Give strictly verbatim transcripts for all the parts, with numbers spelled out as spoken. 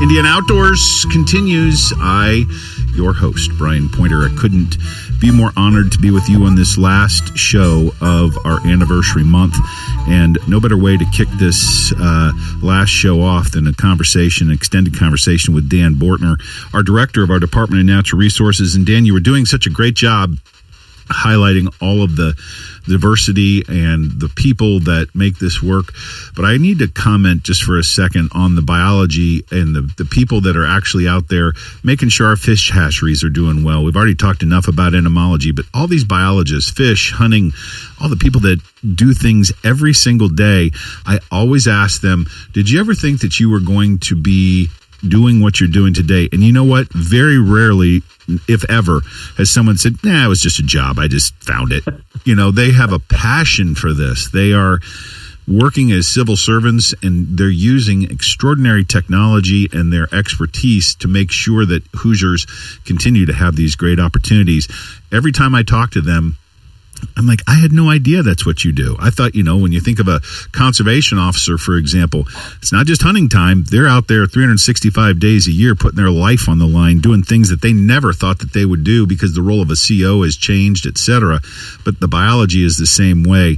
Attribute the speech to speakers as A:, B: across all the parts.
A: Indiana Outdoors continues. I, your host, Brian Pointer, I couldn't be more honored to be with you on this last show of our anniversary month. And no better way to kick this uh, last show off than a conversation, an extended conversation with Dan Bortner, our director of our Department of Natural Resources. And Dan, you were doing such a great job highlighting all of the diversity and the people that make this work. But I need to comment just for a second on the biology and the, the people that are actually out there making sure our fish hatcheries are doing well. We've already talked enough about entomology, but all these biologists, fish, hunting, all the people that do things every single day, I always ask them, did you ever think that you were going to be doing what you're doing today? And you know what? Very rarely, if ever, has someone said, nah, it was just a job. I just found it. You know, they have a passion for this. They are working as civil servants, and they're using extraordinary technology and their expertise to make sure that Hoosiers continue to have these great opportunities. Every time I talk to them, I'm like, I had no idea that's what you do. I thought, you know, when you think of a conservation officer, for example, it's not just hunting time. They're out there three hundred sixty-five days a year putting their life on the line, doing things that they never thought that they would do because the role of a C O has changed, et cetera. But the biology is the same way.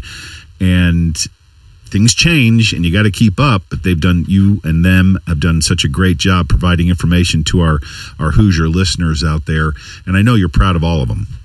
A: And things change, and you got to keep up. But they've done, you and them have done such a great job providing information to our, our Hoosier listeners out there. And I know you're proud of all of them.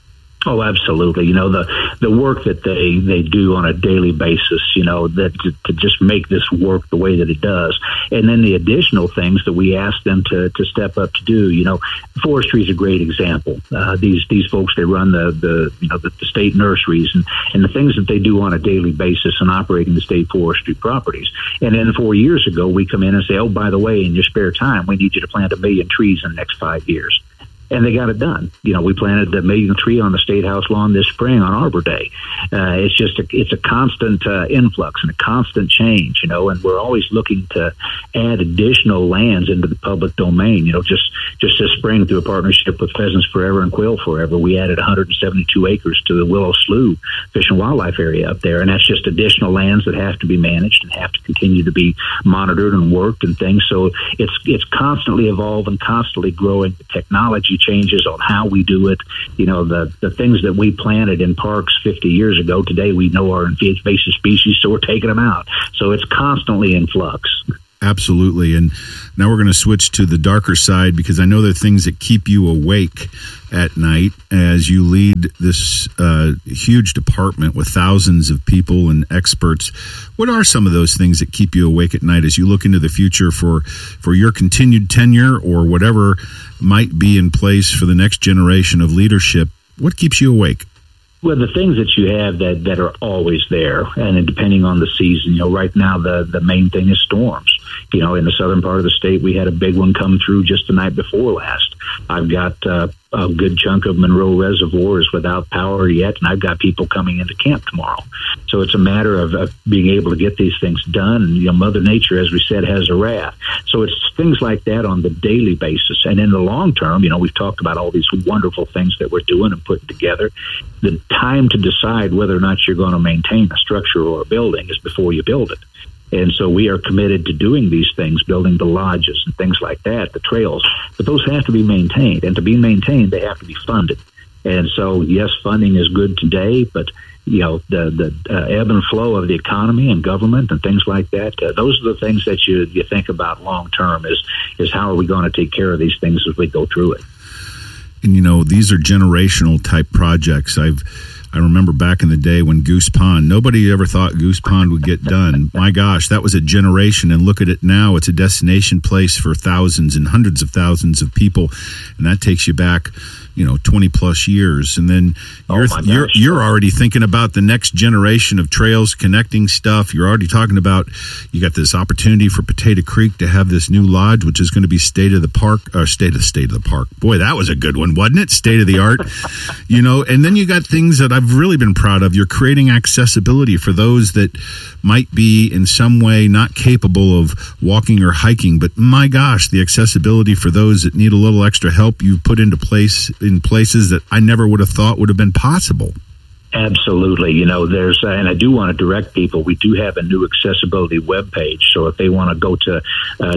B: Oh, absolutely. You know, the the work that they, they do on a daily basis, you know, that to, to just make this work the way that it does. And then the additional things that we ask them to, to step up to do. You know, forestry is a great example. Uh, these these folks, they run the, the you know, the, the state nurseries and, and the things that they do on a daily basis and operating the state forestry properties. And then four years ago, we come in and say, oh, by the way, in your spare time, we need you to plant a million trees in the next five years. And they got it done. You know, we planted a million tree on the State House lawn this spring on Arbor Day. Uh, it's just a, it's a constant uh, influx and a constant change, you know, and we're always looking to add additional lands into the public domain. You know, just, just this spring through a partnership with Pheasants Forever and Quail Forever, we added one hundred seventy-two acres to the Willow Slough Fish and Wildlife area up there. And that's just additional lands that have to be managed and have to continue to be monitored and worked and things. So it's, it's constantly evolving, constantly growing. The technology changes on how we do it. You know, the the things that we planted in parks fifty years ago, today we know are invasive species, so we're taking them out. So it's constantly in flux.
A: Absolutely. And now we're going to switch to the darker side, because I know there are things that keep you awake at night as you lead this uh, huge department with thousands of people and experts. What are some of those things that keep you awake at night as you look into the future for, for your continued tenure or whatever might be in place for the next generation of leadership? What keeps you awake?
B: Well, the things that you have that, that are always there, and depending on the season, you know, right now the, the main thing is storms. You know, in the southern part of the state, we had a big one come through just the night before last. I've got uh, a good chunk of Monroe Reservoir is without power yet, and I've got people coming into camp tomorrow. So it's a matter of, of being able to get these things done. And, you know, Mother Nature, as we said, has a wrath. So it's things like that on the daily basis. And in the long term, you know, we've talked about all these wonderful things that we're doing and putting together. The time to decide whether or not you're going to maintain a structure or a building is before you build it. And so we are committed to doing these things, building the lodges and things like that, the trails. But those have to be maintained. And to be maintained, they have to be funded. And so, yes, funding is good today, but, you know, the, the uh, ebb and flow of the economy and government and things like that, uh, those are the things that you, you think about long term is, is how are we going to take care of these things as we go through it.
A: And, you know, these are generational type projects. I've I remember back in the day when Goose Pond, nobody ever thought Goose Pond would get done. My gosh, that was a generation. And look at it now. It's a destination place for thousands and hundreds of thousands of people. And that takes you back, you know, twenty plus years. And then you're,
B: oh
A: you're, you're already thinking about the next generation of trails, connecting stuff. You're already talking about, you got this opportunity for Potato Creek to have this new lodge, which is going to be state of the park, or state of state of the park. Boy, that was a good one, wasn't it? State of the art, you know, and then you got things that I've really been proud of. You're creating accessibility for those that might be in some way not capable of walking or hiking, but my gosh, the accessibility for those that need a little extra help you've put into place in places that I never would have thought would have been possible.
B: Absolutely. You know, there's, uh, and I do want to direct people, we do have a new accessibility webpage. So if they want to go to uh,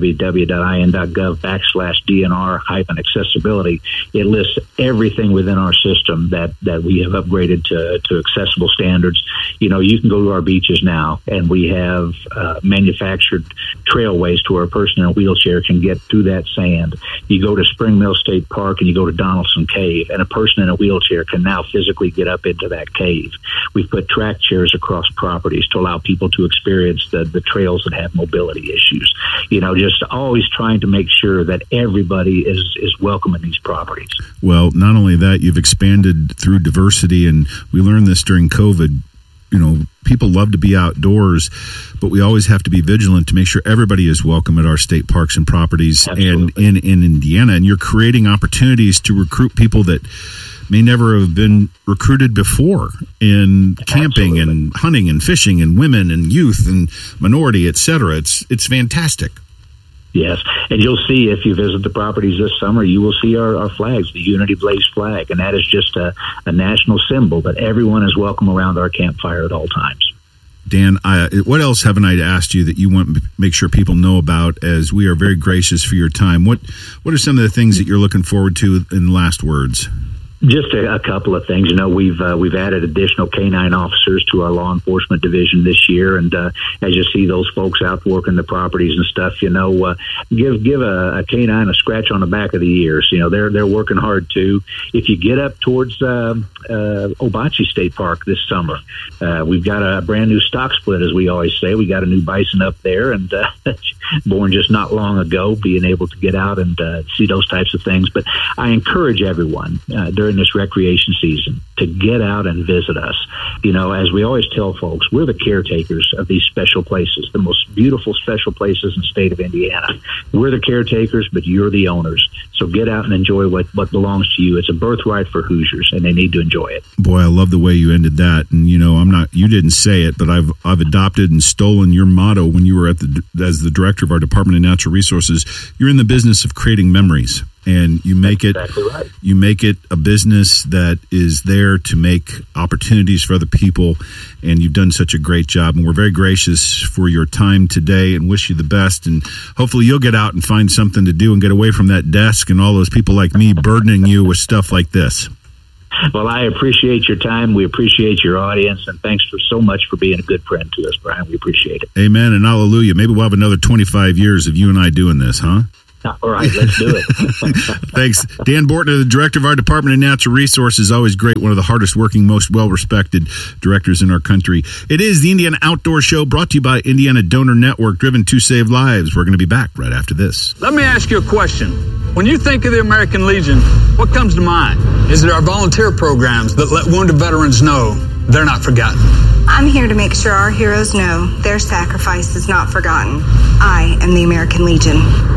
B: www.in.gov backslash DNR hyphen accessibility, it lists everything within our system that, that we have upgraded to, to accessible standards. You know, you can go to our beaches now, and we have uh, manufactured trailways to where a person in a wheelchair can get through that sand. You go to Spring Mill State Park and you go to Donaldson Cave, and a person in a wheelchair can now physically get up into that cave. We've put track chairs across properties to allow people to experience the, the trails that have mobility issues. You know, just always trying to make sure that everybody is, is welcome in these properties.
A: Well, not only that, you've expanded through diversity, and we learned this during COVID. You know, people love to be outdoors, but we always have to be vigilant to make sure everybody is welcome at our state parks and properties. Absolutely. and in, in Indiana. And you're creating opportunities to recruit people that may never have been recruited before in camping Absolutely. and hunting and fishing and women and youth and minority, et cetera. It's, it's fantastic.
B: Yes, and you'll see if you visit the properties this summer, you will see our, our flags, the Unity Blaze flag, and that is just a, a national symbol that everyone is welcome around our campfire at all times.
A: Dan, I, what else haven't I asked you that you want to make sure people know about, as we are very gracious for your time? What What are some of the things that you're looking forward to in last words?
B: Just a, a couple of things. You know, we've uh, we've added additional canine officers to our law enforcement division this year, and uh, as you see those folks out working the properties and stuff, you know, uh, give give a, a canine a scratch on the back of the ears. You know, they're they're working hard too. If you get up towards uh, uh, Obachi State Park this summer, uh, we've got a brand new stock split, as we always say. We got a new bison up there, and uh, born just not long ago. Being able to get out and uh, see those types of things, but I encourage everyone uh, during in this recreation season to get out and visit us. You know, as we always tell folks, we're the caretakers of these special places, the most beautiful special places in the state of Indiana. We're the caretakers, but you're the owners. So get out and enjoy what, what belongs to you. It's a birthright for Hoosiers, and they need to enjoy it.
A: Boy, I love the way you ended that. And, you know, I'm not, you didn't say it, but I've, I've adopted and stolen your motto when you were at the, as the director of our Department of Natural Resources. You're in the business of creating memories. And you make
B: That's
A: it
B: exactly right.
A: You make it a business that is there to make opportunities for other people, and you've done such a great job. And we're very gracious for your time today, and wish you the best. And hopefully you'll get out and find something to do and get away from that desk and all those people like me burdening you with stuff like this.
B: Well, I appreciate your time. We appreciate your audience, and thanks for so much for being a good friend to us, Brian. We appreciate it.
A: Amen and hallelujah. Maybe we'll have another twenty-five years of you and I doing this, huh?
B: All right, let's do it.
A: Thanks. Dan Bortner, the director of our Department of Natural Resources, always great, one of the hardest working, most well-respected directors in our country. It is the Indiana Outdoor Show, brought to you by Indiana Donor Network, driven to save lives. We're going to be back right after this.
C: Let me ask you a question. When you think of the American Legion, what comes to mind? Is it our volunteer programs that let wounded veterans know they're not forgotten?
D: I'm here to make sure our heroes know their sacrifice is not forgotten. I am the American Legion.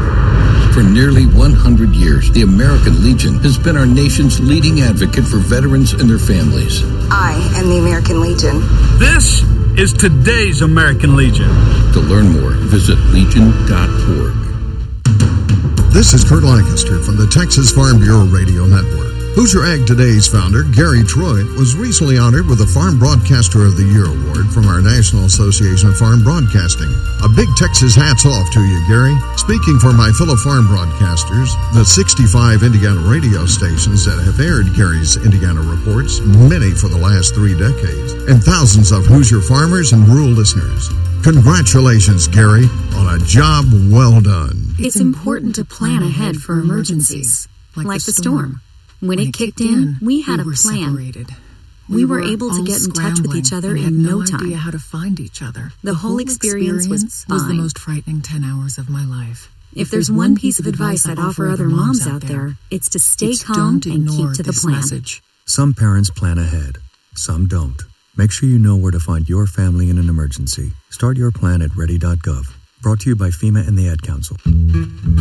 E: For nearly one hundred years, the American Legion has been our nation's leading advocate for veterans and their families.
D: I am the American Legion.
C: This is today's American Legion.
E: To learn more, visit legion dot org.
F: This is Kurt Lancaster from the Texas Farm Bureau Radio Network. Hoosier Ag Today's founder, Gary Troy, was recently honored with the Farm Broadcaster of the Year award from our National Association of Farm Broadcasting. A big Texas hats off to you, Gary. Speaking for my fellow farm broadcasters, the sixty-five Indiana radio stations that have aired Gary's Indiana reports, many for the last three decades, and thousands of Hoosier farmers and rural listeners. Congratulations, Gary, on a job well done.
G: It's important to plan ahead for emergencies, like, like the storm. When, when it kicked in, we had
H: we
G: a plan.
H: Separated.
G: We, we were, were able to get in touch with each other in no,
H: no
G: time.
H: idea how to find each other.
G: The, the whole, whole experience, experience was fine.
H: was the most frightening ten hours of my life.
G: If, if there's one piece of advice I'd offer other moms out there, it's to stay
H: it's
G: calm and keep to the plan.
H: Message.
I: Some parents plan ahead. Some don't. Make sure you know where to find your family in an emergency. Start your plan at ready dot gov. Brought to you by FEMA and the Ad Council.